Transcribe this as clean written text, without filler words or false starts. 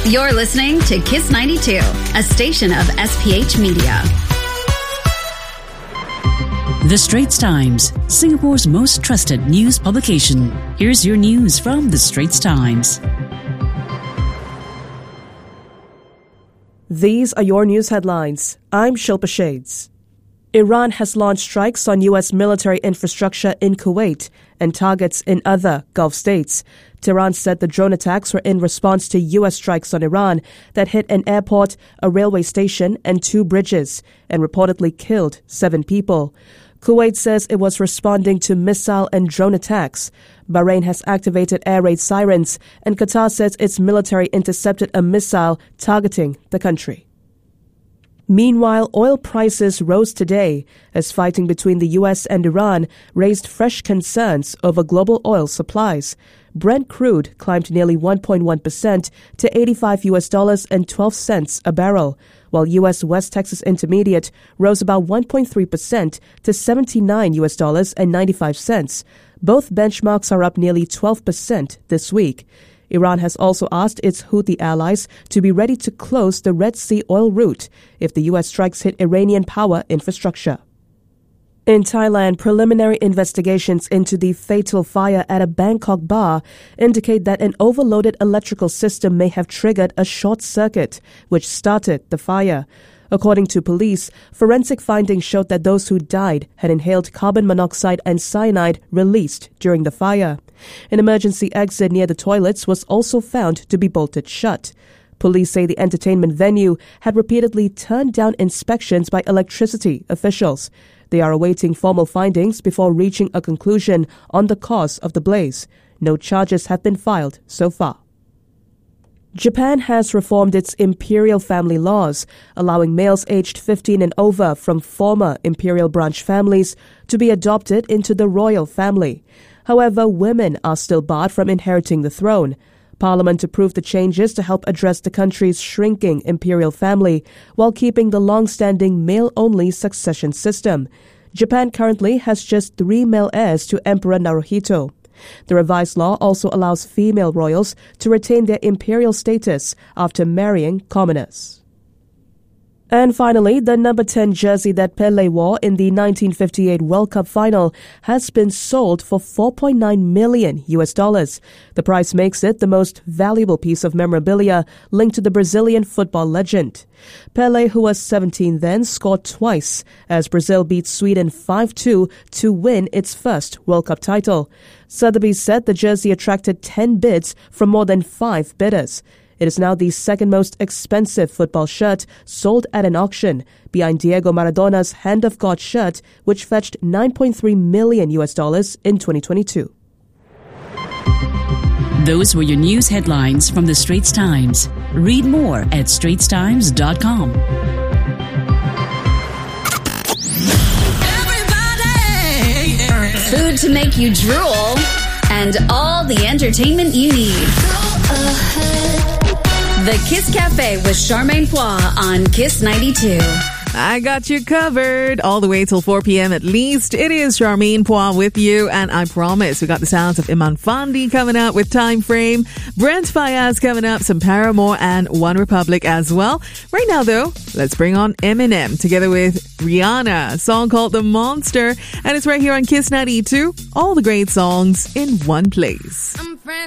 You're listening to Kiss 92, a station of SPH Media. The Straits Times, Singapore's most trusted news publication. Here's your news from The Straits Times. These are your news headlines. I'm Shilpa Shades. Iran has launched strikes on U.S. military infrastructure in Kuwait and targets in other Gulf states. Tehran said the drone attacks were in response to U.S. strikes on Iran that hit an airport, a railway station, and 2 bridges, and reportedly killed 7 people. Kuwait says it was responding to missile and drone attacks. Bahrain has activated air raid sirens, and Qatar says its military intercepted a missile targeting the country. Meanwhile, oil prices rose today as fighting between the U.S. and Iran raised fresh concerns over global oil supplies. Brent crude climbed nearly 1.1% to $85.12 a barrel, while U.S. West Texas Intermediate rose about 1.3% to $79.95. Both benchmarks are up nearly 12% this week. Iran has also asked its Houthi allies to be ready to close the Red Sea oil route if the U.S. strikes hit Iranian power infrastructure. In Thailand, preliminary investigations into the fatal fire at a Bangkok bar indicate that an overloaded electrical system may have triggered a short circuit, which started the fire. According to police, forensic findings showed that those who died had inhaled carbon monoxide and cyanide released during the fire. An emergency exit near the toilets was also found to be bolted shut. Police say the entertainment venue had repeatedly turned down inspections by electricity officials. They are awaiting formal findings before reaching a conclusion on the cause of the blaze. No charges have been filed so far. Japan has reformed its imperial family laws, allowing males aged 15 and over from former imperial branch families to be adopted into the royal family. However, women are still barred from inheriting the throne. Parliament approved the changes to help address the country's shrinking imperial family while keeping the long-standing male-only succession system. Japan currently has just 3 male heirs to Emperor Naruhito. The revised law also allows female royals to retain their imperial status after marrying commoners. And finally, the number 10 jersey that Pelé wore in the 1958 World Cup final has been sold for $4.9 million. The price makes it the most valuable piece of memorabilia linked to the Brazilian football legend. Pelé, who was 17 then, scored twice as Brazil beat Sweden 5-2 to win its first World Cup title. Sotheby's said the jersey attracted 10 bids from more than 5 bidders. It is now the second most expensive football shirt sold at an auction, behind Diego Maradona's Hand of God shirt, which fetched $9.3 million in 2022. Those were your news headlines from The Straits Times. Read more at straitstimes.com. Food to make you drool, and all the entertainment you need. The Kiss Cafe with Charmaine Poix on Kiss 92. I got you covered all the way till 4 p.m. at least. It is Charmaine Poix with you, and I promise we got the sounds of Iman Fandi coming up with Time Frame, Brent Faiyaz coming up, some Paramore and One Republic as well. Right now though, let's bring on Eminem together with Rihanna, a song called The Monster, and it's right here on Kiss 92. All the great songs in one place.